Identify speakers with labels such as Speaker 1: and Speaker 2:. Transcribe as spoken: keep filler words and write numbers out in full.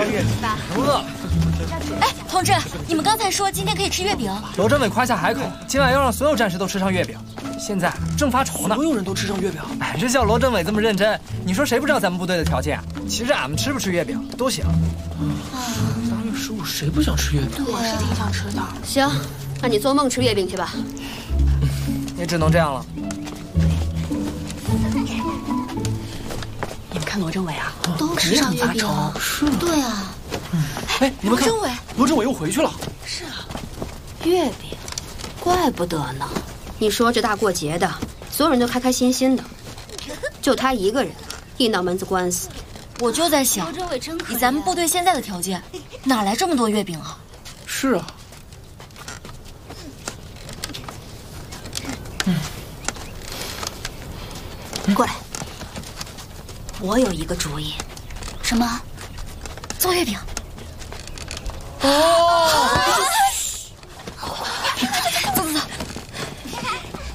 Speaker 1: 包月饼，饿了。
Speaker 2: 哎，同志，你们刚才说今天可以吃月饼？
Speaker 1: 罗政委夸下海口，今晚要让所有战士都吃上月饼。现在正发愁呢，
Speaker 3: 所有人都吃上月饼。
Speaker 1: 哎，这叫罗政委这么认真，你说谁不知道咱们部队的条件啊？其实俺们吃不吃月饼都行。
Speaker 3: 八月十五谁不想吃月饼？
Speaker 4: 我是挺想吃的。
Speaker 5: 行，那你做梦吃月饼去吧。
Speaker 1: 也只能这样了。
Speaker 4: 你们看罗政委啊，
Speaker 5: 都吃上月饼了。
Speaker 3: 是，
Speaker 5: 对啊。
Speaker 3: 哎，你们看，
Speaker 2: 罗政委，
Speaker 3: 罗政委又回去了。
Speaker 4: 是啊，
Speaker 5: 月饼，怪不得呢。你说这大过节的，所有人都开开心心的，就他一个人，一脑门子官司。
Speaker 2: 我就在想，
Speaker 5: 罗政委真可
Speaker 2: 以咱们部队现在的条件，哪来这么多月饼啊？
Speaker 3: 是啊。
Speaker 5: 过来，我有一个主意。
Speaker 2: 什么？做月饼？哦。